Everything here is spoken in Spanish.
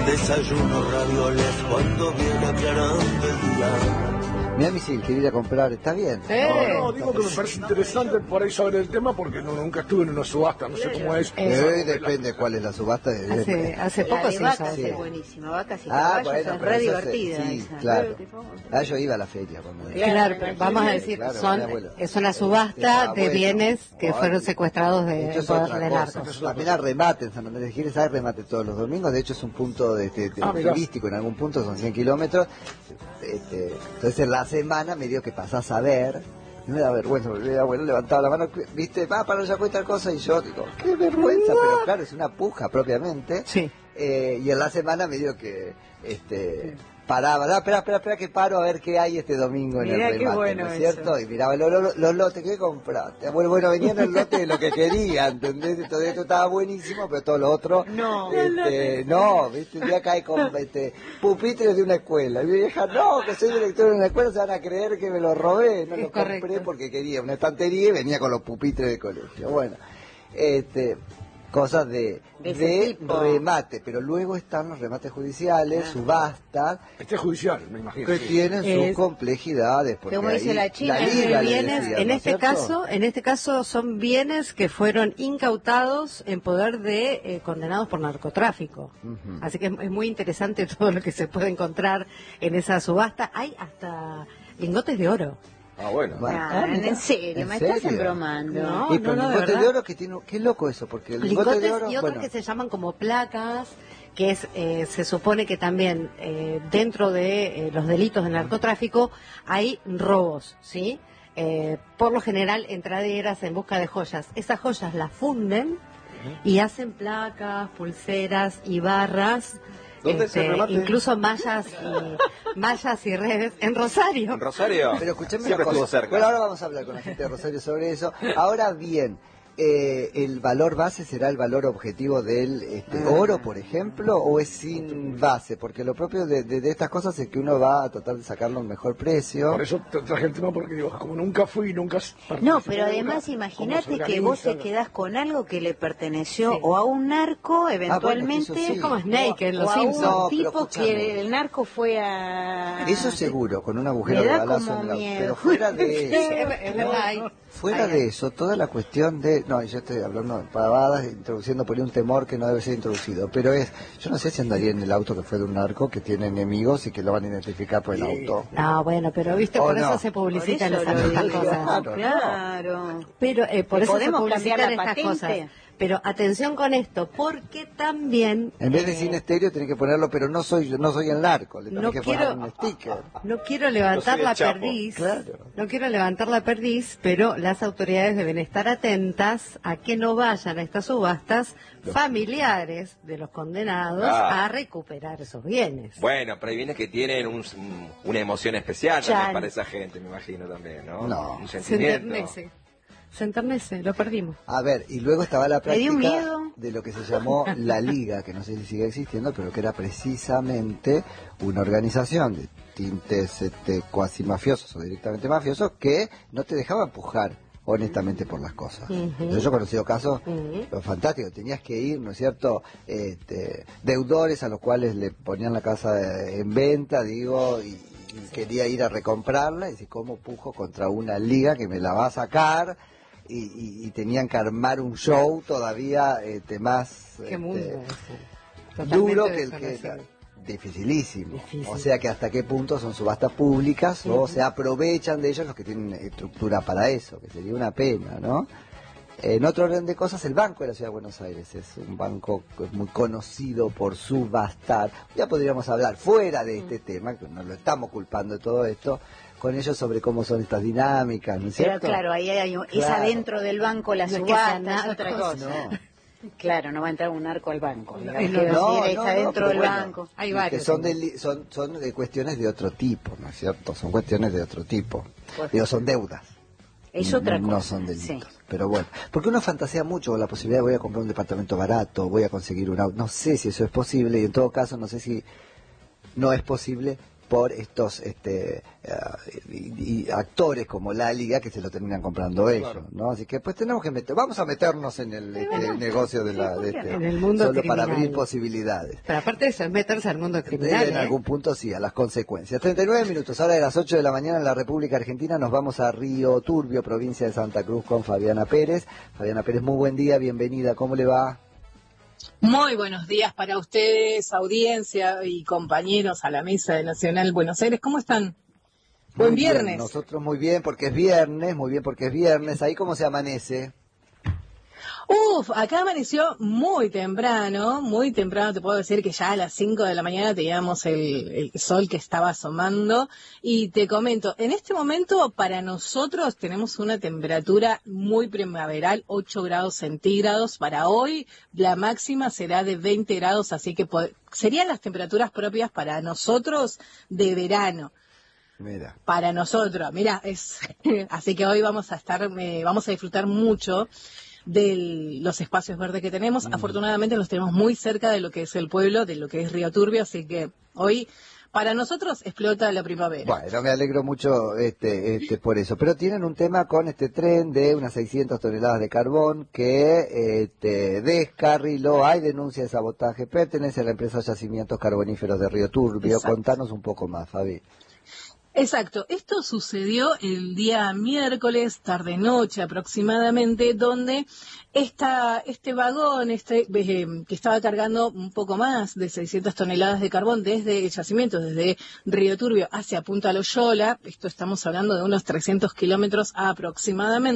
desayuno ravioles cuando viene aclarando el día. Mira, misil, quiere ir a comprar, ¿está bien? No, digo que me parece interesante por ahí saber el tema porque nunca estuve en una subasta, no sé cómo es. Depende cuál es la subasta. Hace poco la de se vacas hizo. es buenísima, vacas y caballos bueno, es re divertida. Sí, esa. claro. Yo iba a la feria. Claro, vamos a decir, es una subasta de bienes que fueron secuestrados de poder de narcos. También a remate en San Andrés de Giles, hay remate todos los domingos, de hecho es un punto turístico, en algún punto son 100 kilómetros. Entonces en la semana medio que pasás a ver, y me da vergüenza, porque bueno, levantaba la mano, viste, para ya cuesta tal cosa, y yo digo, qué vergüenza, pero claro, es una puja propiamente. Sí. Y en la semana medio que paraba, espera que paro a ver qué hay este domingo en Mirá, el remate, qué bueno, ¿no es cierto? eso. Y miraba los lotes que compraste. Bueno, venía en el lote de lo que quería, ¿entendés? Entonces esto estaba buenísimo, pero todo lo otro No. viste, ya cae con pupitres de una escuela. Y mi vieja, no, que soy director de una escuela, se van a creer que me lo robé, no lo compré porque quería una estantería y venía con los pupitres del colegio. Bueno, cosas de remate, pero luego están los remates judiciales, subastas. Este es judicial, me imagino. Que tienen sus complejidades. Como dice la China, bienes, en este caso son bienes que fueron incautados en poder de condenados por narcotráfico. Así que es muy interesante todo lo que se puede encontrar en esa subasta. Hay hasta lingotes de oro. Bueno. En serio, me estás embromando. No, pero el lingote de oro que tiene, qué loco eso, porque el lingote de oro, y otros que se llaman como placas, que se supone que también dentro de los delitos de narcotráfico hay robos, ¿sí? Por lo general entraderas en busca de joyas. Esas joyas las funden y hacen placas, pulseras y barras. ¿Dónde se remate? Incluso mallas y redes en Rosario. ¿En Rosario? Pero escuchame Siempre una cosa. estuvo cerca. Bueno, ahora vamos a hablar con la gente de Rosario sobre eso. Ahora bien, ¿el valor base será el valor objetivo del oro, por ejemplo, o es sin base? Porque lo propio de estas cosas es que uno va a tratar de sacarle un mejor precio. Por eso traje el tema, porque digo, como nunca fui, nunca No, pero además imagínate que vos te quedás con algo que le perteneció o a un narco, eventualmente, bueno, sí. Como Snake en Los o a Simpsons. un No, tipo pero que el narco fue a... Eso seguro, con un agujero Me de da balazo como en la... miedo. Pero fuera de eso... Es verdad, Fuera de eso, toda la cuestión de... No, yo estoy hablando de pavadas, introduciendo por ahí un temor que no debe ser introducido, pero yo no sé si andaría en el auto que fue de un narco que tiene enemigos y que lo van a identificar por el auto. No, bueno, pero viste, por eso se publicitan estas cosas. Claro. Pero por eso se ¿Podemos publicitan cambiar la estas cosas. patente? Pero atención con esto, porque también... En vez de cine estéreo tenés que ponerlo, pero no soy el narco, le tenés No que quiero- poner un sticker. No quiero levantar Yo soy el la Chapo. perdiz, Claro. no quiero levantar la perdiz, pero las autoridades deben estar atentas a que no vayan a estas subastas familiares de los condenados Ah. a recuperar esos bienes. Bueno, pero hay bienes que tienen una emoción especial Chan. también para esa gente, me imagino también, ¿no? No. Un Se sentimiento. enternece, lo perdimos. A ver, y luego estaba la Me dio práctica miedo. de lo que se llamó la Liga, que no sé si sigue existiendo, pero que era precisamente una organización de tintes cuasi mafiosos o directamente mafiosos que no te dejaban pujar honestamente por las cosas. Entonces, yo he conocido casos fantásticos, tenías que ir, ¿no es cierto?, deudores a los cuales le ponían la casa en venta, digo, y quería ir a recomprarla, y decir, ¿cómo pujo contra una liga que me la va a sacar? Y tenían que armar un show todavía más Qué mundo ese. duro Totalmente que el que desconocido. dificilísimo. Difícil. O sea que hasta qué punto son subastas públicas o se aprovechan de ellos los que tienen estructura para eso, que sería una pena, ¿no? En otro orden de cosas, el Banco de la Ciudad de Buenos Aires es un banco que es muy conocido por subastar. Ya podríamos hablar fuera de este tema, que no lo estamos culpando de todo esto, con ellos sobre cómo son estas dinámicas, ¿no es Pero cierto? claro, ahí hay es Claro. adentro del banco la No es que subasta, sean es otra narcos, cosa. No. Claro, no va a entrar un narco al banco. digamos, no, quiero no, decir, está no, dentro pero del bueno. banco. Hay Y varios. que son de cuestiones de otro tipo, ¿no es cierto? Son cuestiones de otro tipo. Pues- Digo, son deudas. Es otra cosa. No son delitos. Sí. Pero bueno, porque uno fantasea mucho con la posibilidad de voy a comprar un departamento barato, voy a conseguir un auto. No sé si eso es posible y en todo caso no sé si no es posible por estos y actores como la Liga que se lo terminan comprando ellos, Claro. ¿no? Así que pues tenemos que vamos a meternos en el negocio de en el mundo solo para criminal. abrir posibilidades. Pero aparte de eso, es meterse al mundo criminal. En algún punto sí, a las consecuencias. 39 minutos, ahora de las 8 de la mañana en la República Argentina, nos vamos a Río Turbio, provincia de Santa Cruz, con Fabiana Pérez. Fabiana Pérez, muy buen día, bienvenida, ¿cómo le va? Muy buenos días para ustedes, audiencia y compañeros a la mesa de Nacional Buenos Aires. ¿Cómo están? Buen Muy bien, viernes. nosotros muy bien porque es viernes, ¿Ahí cómo se amanece? Acá amaneció muy temprano te puedo decir que ya a las 5 de la mañana teníamos el sol que estaba asomando y te comento, en este momento para nosotros tenemos una temperatura muy primaveral, 8 grados centígrados, para hoy la máxima será de 20 grados, así que serían las temperaturas propias para nosotros de verano. Mira. Para nosotros, así que hoy vamos a disfrutar mucho de los espacios verdes que tenemos. Afortunadamente los tenemos muy cerca de lo que es el pueblo, de lo que es Río Turbio, así que hoy para nosotros explota la primavera. Bueno, me alegro mucho por eso. Pero tienen un tema con este tren de unas 600 toneladas de carbón que descarriló. Hay denuncia de sabotaje. Pertenece a la empresa Yacimientos Carboníferos de Río Turbio. Exacto. Contanos un poco más, Fabi. Exacto, esto sucedió el día miércoles, tarde-noche aproximadamente, donde este vagón que estaba cargando un poco más de 600 toneladas de carbón desde Yacimientos, desde Río Turbio hacia Punta Loyola, esto estamos hablando de unos 300 kilómetros aproximadamente,